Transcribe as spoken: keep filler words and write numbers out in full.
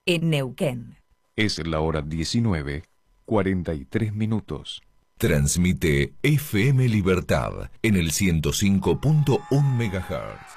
en Neuquén. Es la hora diecinueve, cuarenta y tres minutos. Transmite F M Libertad en el ciento cinco punto uno megahertz.